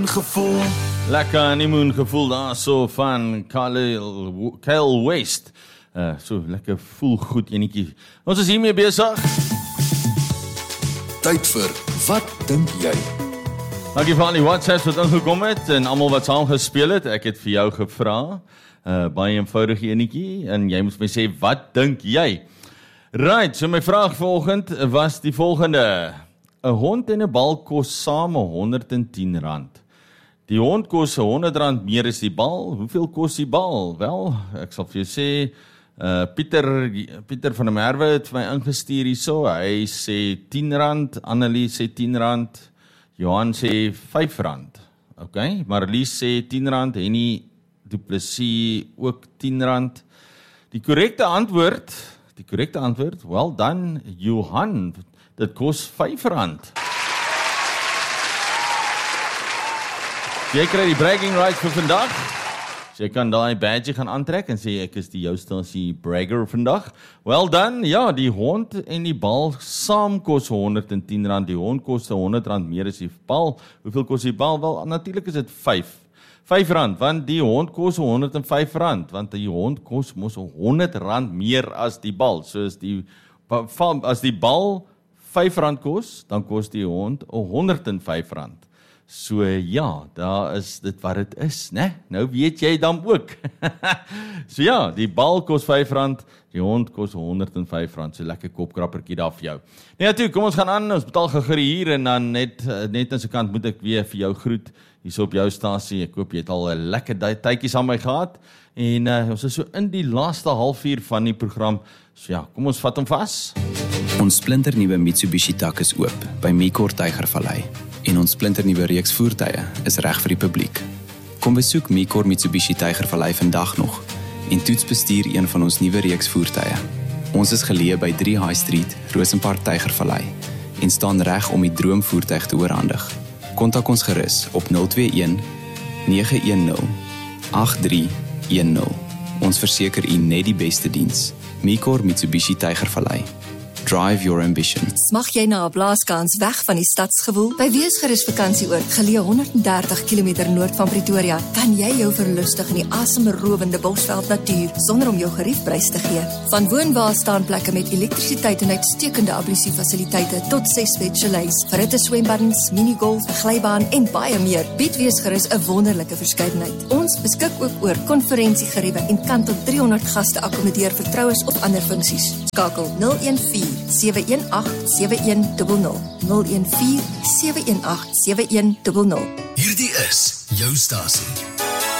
Gevoel. Lekker honeymoon gevoel daar so van Kyle West. So lekker voel goed enetjie. Ons is hiermee besig. Tyd vir wat dink jy? Dankie vir al die WhatsApps wat ingekom het en almal wat saam gespeel het. Ek het vir jou gevra. Baie eenvoudige enetjie en jy moet my sê wat dink jy? Right, so my vraag vanoggend was die volgende. 'n Hond en 'n bal kos saam R110. Die hond kos R100 meer as die bal. Hoeveel kos die bal? Wel, ek sal vir jou sê, Pieter van der Merwe het vir my ingestuur hierso. Hy sê R10, Annelie sê R10, Johan sê R5. Okay, Marlies sê R10, Henny Du Plessis ook R10. Die korrekte antwoord, well done, Johan, dit kos R5. Jy kry die bragging rights vir vandag. So jy kan daai badge gaan aantrek en sê ek is die joustasie bragger vandag. Well done. Ja, die hond en die bal saam kos R110. Die hond kos R100 meer as die bal. Hoeveel kos die bal? Wel, natuurlik is dit R5, want die hond kos R105, want die hond kos mos R100 meer as die bal. So as die bal R5 kos, dan kos die hond R105. So ja, daar is dit wat dit is, né? Nou weet jy dan ook. So ja, die bal kos R5, die hond kos R105, so lekker kopkrappertjie daar vir jou. Nee, toe, kom ons gaan aan, ons betaal gou hier en dan net aan se kant moet ek weer vir jou groet, hierso op jou stasie. Ek hoop jy het al 'n lekker tydjie saam met my gehad, en ons is so in die laaste halfuur van die program, so ja, kom ons vat hom vas. Ons splinternuwe Mitsubishi tak is oop by Mekor Tygervallei. En ons splinternuwe reeks voertuie is reg vir die publiek. Kom besoek Mekor Mitsubishi Tygervallei vandag nog en toets bestuur een van ons nuwe reeks voertuie. Ons is geleë by 3 High Street, Rosenpark Tygervallei en staan reg om die droomvoertuig te oorhandig. Kontak ons gerus op 021 910 8310. Ons verseker u net die beste diens. Mekor Mitsubishi Tygervallei. Drive your ambition. Smag jy na 'n blaaskans weg van die stadsgewoel? By Weesgerus vakansieoord, geleë 130 km noord van Pretoria, kan jy jou verlustig in die asemrowende Bosveld natuur sonder om jou geriefprys te gee. Van woonwaarstaanplekke met elektrisiteit en uitstekende ablusiefasiliteite tot 6-bed chalets, verhitte swembaddens, minigolf, 'n glybaan en baie meer, bied Weesgerus 'n wonderlike verskeidenheid. Ons beskik ook oor konferensiegeriewe en kan tot 300 gaste akkommodeer vir troues of ander funksies. Skakel 014-718-7100. 014-718-7100. Hierdie is jou stasie.